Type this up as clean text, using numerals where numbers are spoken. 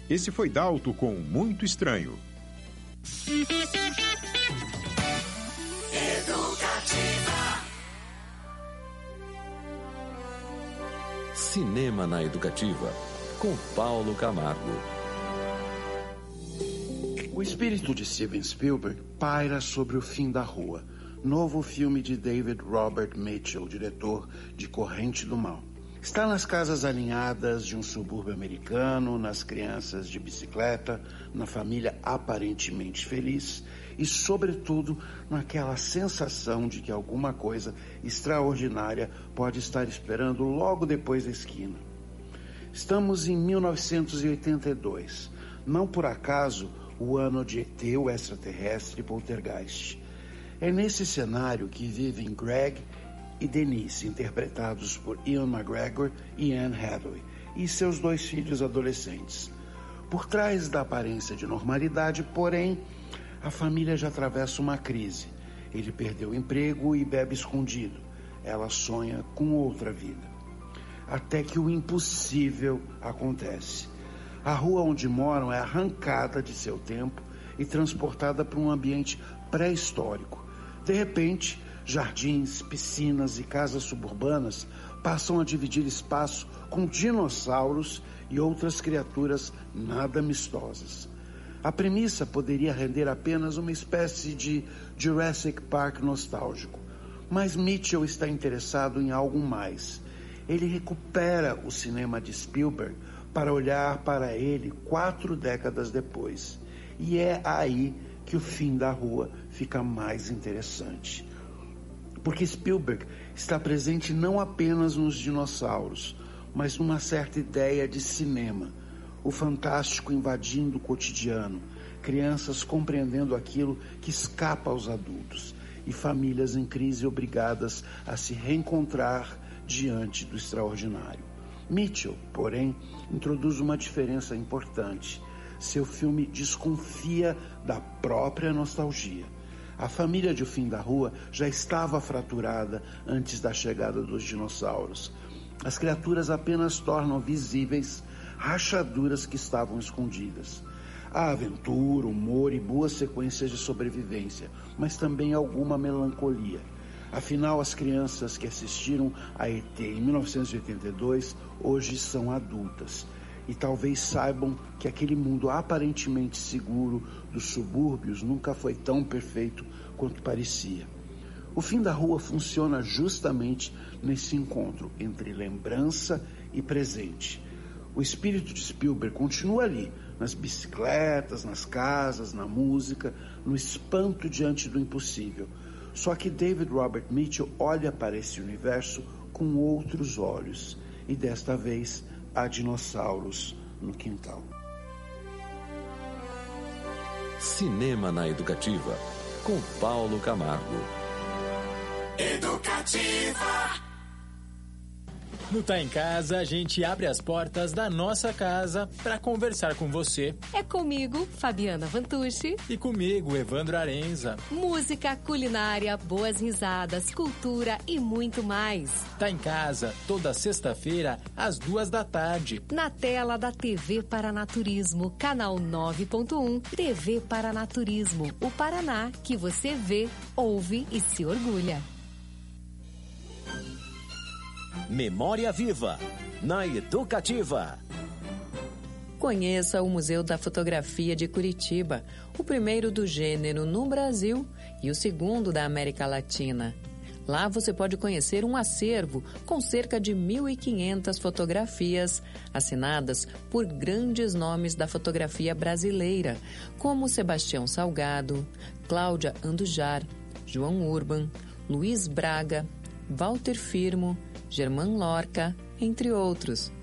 Esse foi Dalto com Muito Estranho. Cinema na Educativa, com Paulo Camargo. O espírito de Steven Spielberg paira sobre O Fim da Rua, novo filme de David Robert Mitchell, diretor de Corrente do Mal. Está nas casas alinhadas de um subúrbio americano, nas crianças de bicicleta, na família aparentemente feliz e, sobretudo, naquela sensação de que alguma coisa extraordinária pode estar esperando logo depois da esquina. Estamos em 1982, não por acaso o ano de ET, o extraterrestre Poltergeist. É nesse cenário que vivem Greg e Denise, interpretados por Ian McGregor e Anne Hathaway, e seus 2 filhos adolescentes. Por trás da aparência de normalidade, porém, a família já atravessa uma crise. Ele perdeu o emprego e bebe escondido. Ela sonha com outra vida. Até que o impossível acontece. A rua onde moram é arrancada de seu tempo e transportada para um ambiente pré-histórico. De repente, jardins, piscinas e casas suburbanas passam a dividir espaço com dinossauros e outras criaturas nada amistosas. A premissa poderia render apenas uma espécie de Jurassic Park nostálgico, mas Mitchell está interessado em algo mais. Ele recupera o cinema de Spielberg para olhar para ele 4 décadas depois. E é aí que O Fim da Rua fica mais interessante. Porque Spielberg está presente não apenas nos dinossauros, mas numa certa ideia de cinema. O fantástico invadindo o cotidiano, crianças compreendendo aquilo que escapa aos adultos e famílias em crise obrigadas a se reencontrar diante do extraordinário. Mitchell, porém, introduz uma diferença importante. Seu filme desconfia da própria nostalgia. A família de O Fim da Rua já estava fraturada antes da chegada dos dinossauros. As criaturas apenas tornam visíveis rachaduras que estavam escondidas. Há aventura, humor e boas sequências de sobrevivência, mas também alguma melancolia. Afinal, as crianças que assistiram a ET em 1982 hoje são adultas. E talvez saibam que aquele mundo aparentemente seguro dos subúrbios nunca foi tão perfeito quanto parecia. O Fim da Rua funciona justamente nesse encontro entre lembrança e presente. O espírito de Spielberg continua ali, nas bicicletas, nas casas, na música, no espanto diante do impossível. Só que David Robert Mitchell olha para esse universo com outros olhos. E desta vez há dinossauros no quintal. Cinema na Educativa, com Paulo Camargo. Educativa. No Tá em Casa, a gente abre as portas da nossa casa para conversar com você. É comigo, Fabiana Vantucci. E comigo, Evandro Arenza. Música, culinária, boas risadas, cultura e muito mais. Tá em Casa, toda sexta-feira, às 14h. Na tela da TV Paranaturismo, canal 9.1, TV Paranaturismo, o Paraná que você vê, ouve e se orgulha. Memória Viva, na Educativa. Conheça o Museu da Fotografia de Curitiba, o primeiro do gênero no Brasil e o segundo da América Latina. Lá você pode conhecer um acervo com cerca de 1.500 fotografias assinadas por grandes nomes da fotografia brasileira, como Sebastião Salgado, Cláudia Andujar, João Urban, Luiz Braga, Walter Firmo, Germán Lorca, entre outros.